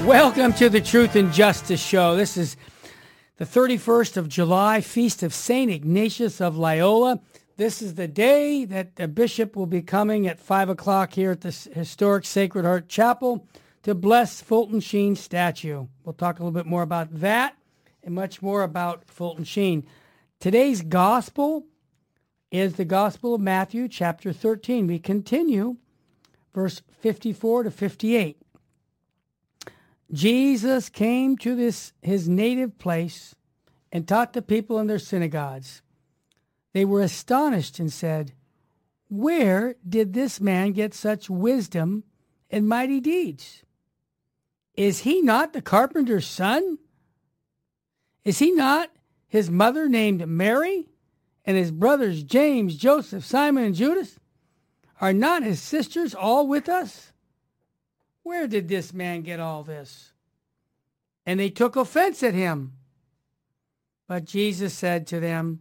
Welcome to the Truth and Justice Show. This is the 31st of July, Feast of St. Ignatius of Loyola. This is the day that the bishop will be coming at 5 o'clock here at the historic Sacred Heart Chapel to bless Fulton Sheen's statue. We'll talk a little bit more about that and much more about Fulton Sheen. Today's gospel is the Gospel of Matthew, chapter 13. We continue, verse 54 to 58. Jesus came to his native place and taught the people in their synagogues. They were astonished and said, "Where did this man get such wisdom and mighty deeds? Is he not the carpenter's son? Is he not his mother named Mary, and his brothers James, Joseph, Simon, and Judas? Are not his sisters all with us? Where did this man get all this?" And they took offense at him. But Jesus said to them,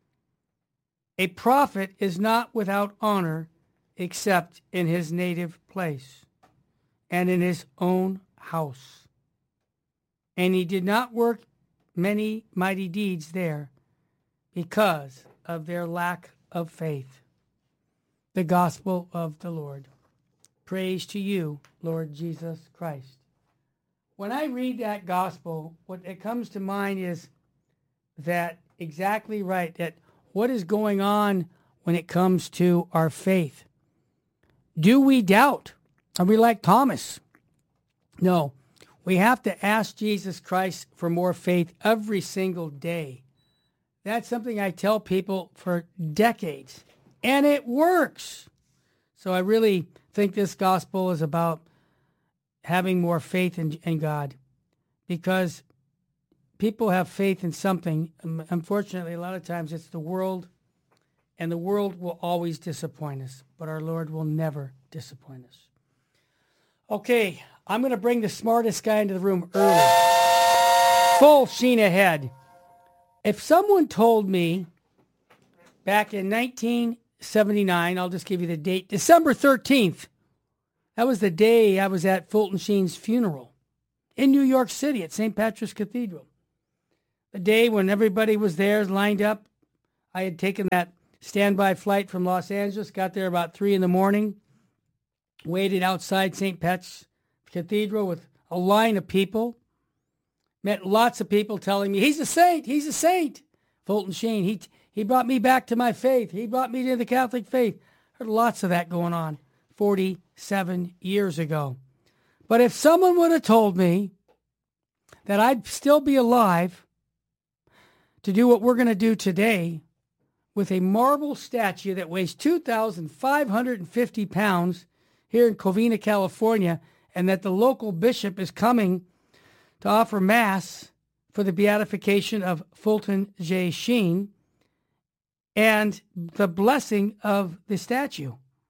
"A prophet is not without honor except in his native place and in his own house." And he did not work many mighty deeds there because of their lack of faith. The gospel of the Lord. Praise to you, Lord Jesus Christ. When I read that gospel, what it comes to mind is that exactly right, that what is going on when it comes to our faith. Do we doubt? Are we like Thomas? No, we have to ask Jesus Christ for more faith every single day. That's something I tell people for decades, and it works. So I really think this gospel is about having more faith in God, because people have faith in something. Unfortunately, a lot of times it's the world, and the world will always disappoint us, but our Lord will never disappoint us. Okay, I'm going to bring the smartest guy into the room early. Full sheen ahead. If someone told me back in 1979, I'll just give you the date, December 13th, that was the day I was at Fulton Sheen's funeral in New York City at St. Patrick's Cathedral. The day when everybody was there lined up. I had taken that standby flight from Los Angeles, got there about 3 in the morning, waited outside St. Pat's Cathedral with a line of people. Met lots of people telling me, he's a saint, he's a saint. Fulton Sheen, he brought me back to my faith. He brought me to the Catholic faith. Heard lots of that going on 47 years ago. But if someone would have told me that I'd still be alive to do what we're going to do today with a marble statue that weighs 2,550 pounds here in Covina, California, and that the local bishop is coming to offer Mass for the beatification of Fulton J. Sheen and the blessing of the statue.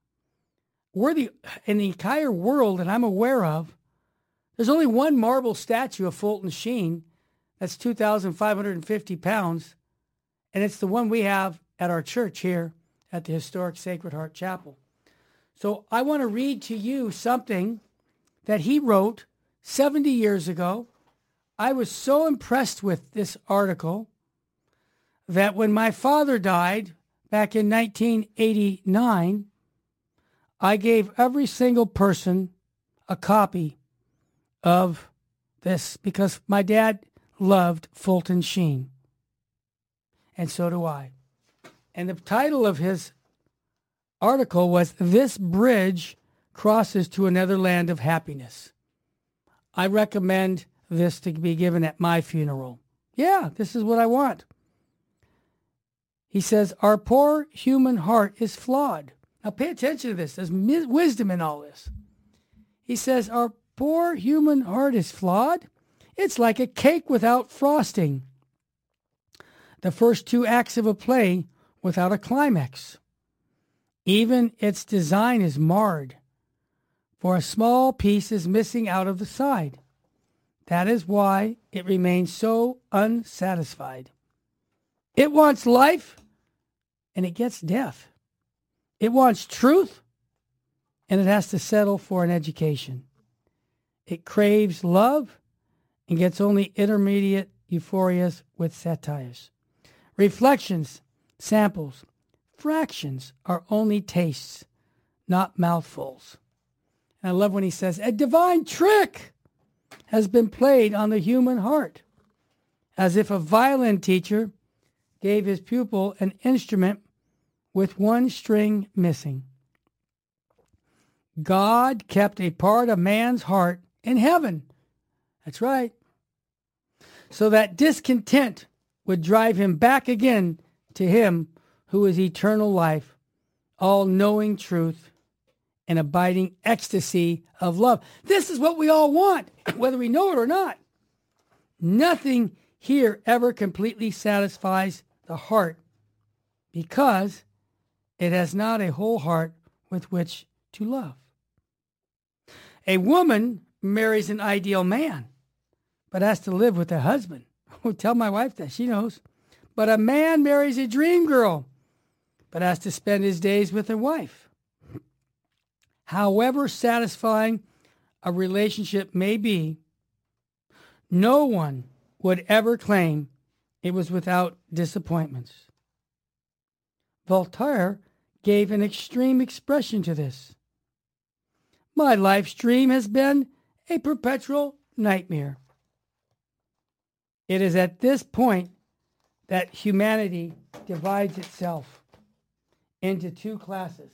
In the entire world that I'm aware of, there's only one marble statue of Fulton Sheen that's 2,550 pounds, and it's the one we have at our church here at the historic Sacred Heart Chapel. So I want to read to you something that he wrote 70 years ago. I was so impressed with this article that when my father died back in 1989, I gave every single person a copy of this because my dad loved Fulton Sheen. And so do I. And the title of his article was, "This Bridge Crosses to Another Land of Happiness." I recommend this to be given at my funeral. Yeah, this is what I want. He says, "Our poor human heart is flawed." Now pay attention to this. There's wisdom in all this. He says, "Our poor human heart is flawed. It's like a cake without frosting. The first 2 acts of a play without a climax. Even its design is marred, for a small piece is missing out of the side. That is why it remains so unsatisfied. It wants life, and it gets death. It wants truth, and it has to settle for an education. It craves love and gets only intermediate euphorias with satires. Reflections, samples, fractions are only tastes, not mouthfuls. And I love when he says, a divine trick has been played on the human heart, as if a violin teacher gave his pupil an instrument with one string missing. God kept a part of man's heart in heaven. That's right. So that discontent would drive him back again to him who is eternal life, all-knowing truth, and abiding ecstasy of love. This is what we all want, whether we know it or not. Nothing here ever completely satisfies the heart because it has not a whole heart with which to love. A woman marries an ideal man, but has to live with a husband. I'll tell my wife that. She knows. But a man marries a dream girl, but has to spend his days with a wife. However satisfying a relationship may be, no one would ever claim it was without disappointments. Voltaire gave an extreme expression to this. My life's dream has been a perpetual nightmare. It is at this point that humanity divides itself into two classes.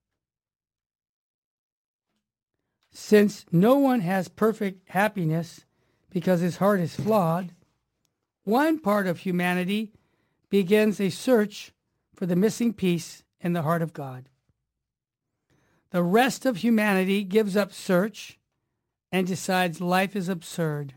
Since no one has perfect happiness because his heart is flawed, one part of humanity begins a search for the missing piece in the heart of God. The rest of humanity gives up search and decides life is absurd.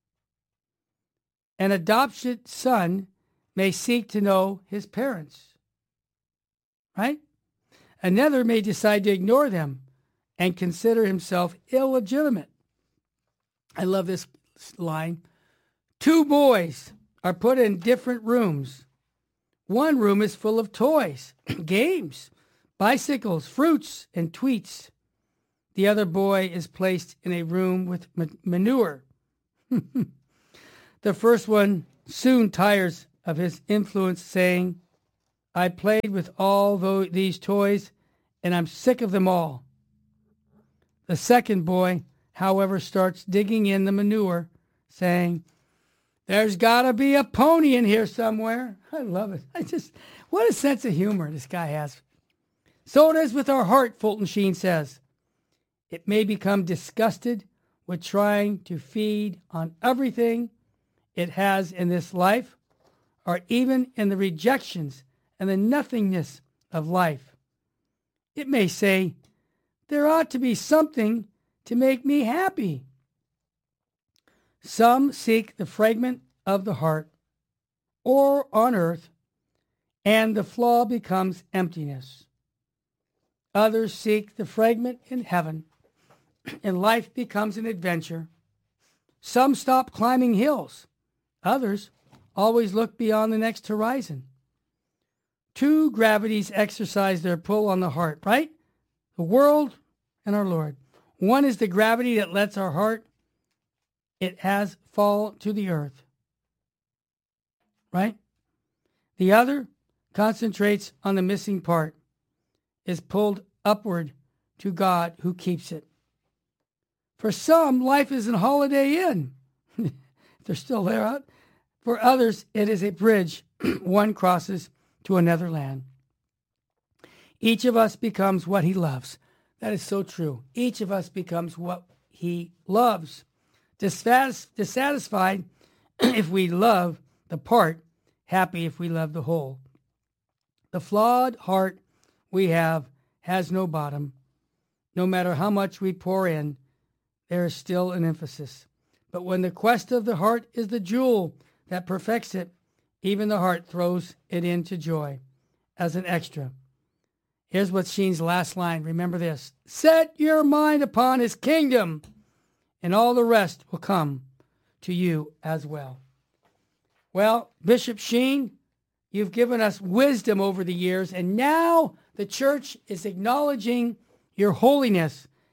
An adopted son may seek to know his parents, right? Another may decide to ignore them and consider himself illegitimate. I love this line. Two boys are put in different rooms. One room is full of toys, games, bicycles, fruits, and tweets. The other boy is placed in a room with manure. The first one soon tires of his influence, saying, I played with all these toys, and I'm sick of them all. The second boy, however, starts digging in the manure, saying, there's got to be a pony in here somewhere. I love it. What a sense of humor this guy has. So it is with our heart, Fulton Sheen says. It may become disgusted with trying to feed on everything it has in this life, or even in the rejections and the nothingness of life. It may say, there ought to be something to make me happy. Some seek the fragment of the heart, or on earth, and the flaw becomes emptiness. Others seek the fragment in heaven, and life becomes an adventure. Some stop climbing hills. Others always look beyond the next horizon. Two gravities exercise their pull on the heart, right? The world and our Lord. One is the gravity that lets our heart, it has fall to the earth, right? The other concentrates on the missing part, is pulled upward to God who keeps it. For some, life is a Holiday Inn. If they're still there out. For others, it is a bridge one crosses to another land. Each of us becomes what he loves. That is so true. Each of us becomes what he loves. Dissatisfied if we love the part, happy if we love the whole. The flawed heart we have has no bottom. No matter how much we pour in, there is still an emphasis. But when the quest of the heart is the jewel that perfects it, even the heart throws it into joy as an extra. Here's what Sheen's last line. Remember this. Set your mind upon his kingdom, and all the rest will come to you as well. Well, Bishop Sheen, you've given us wisdom over the years, and now the church is acknowledging your holiness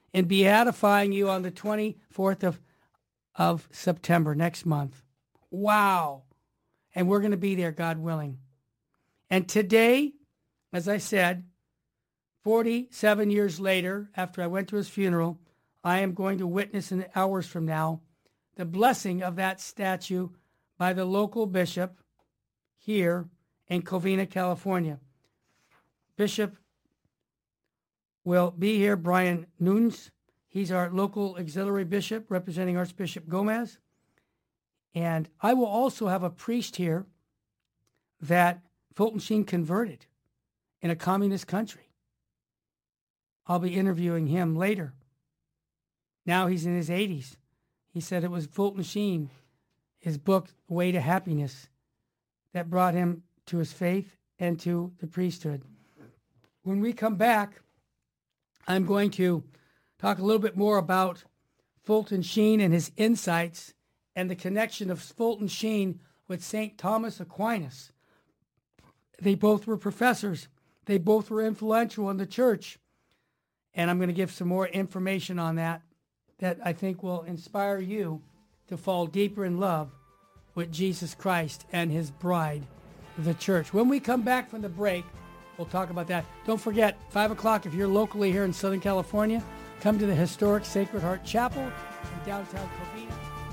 in beatifying you on the 24th of September next month. Wow. And we're going to be there, God willing. And today, as I said, 47 years later, after I went to his funeral, I am going to witness in hours from now the blessing of that statue by the local bishop here in Covina, California. Bishop will be here, Brian Nunes. He's our local auxiliary bishop representing Archbishop Gomez. And I will also have a priest here that Fulton Sheen converted in a communist country. I'll be interviewing him later. Now he's in his 80s. He said it was Fulton Sheen, his book, Way to Happiness, that brought him to his faith and to the priesthood. When we come back, I'm going to talk a little bit more about Fulton Sheen and his insights and the connection of Fulton Sheen with St. Thomas Aquinas. They both were professors. They both were influential in the church. And I'm going to give some more information on that I think will inspire you to fall deeper in love with Jesus Christ and his bride, the church. When we come back from the break, we'll talk about that. Don't forget, 5 o'clock, if you're locally here in Southern California, come to the historic Sacred Heart Chapel in downtown Covina.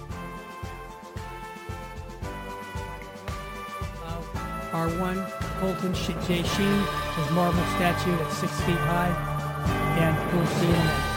Our one Fulton J. Sheen, his marble statue that's 6 feet high, and we'll see you in a minute.